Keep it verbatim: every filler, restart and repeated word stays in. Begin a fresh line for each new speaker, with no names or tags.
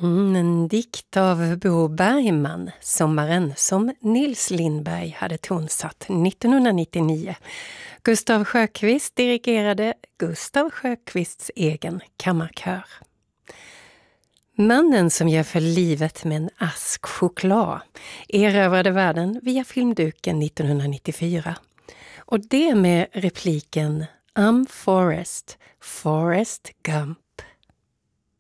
Mm, en dikt av Bo Bergman, Sommaren, som Nils Lindberg hade tonsatt nittonhundranittionio. Gustav Sjökvist dirigerade Gustav Sjökvists egen kammarkör. Mannen som gör för livet med en ask choklad erövrade världen via filmduken nittonhundranittiofyra. Och det med repliken I'm Forrest, Forrest Gump.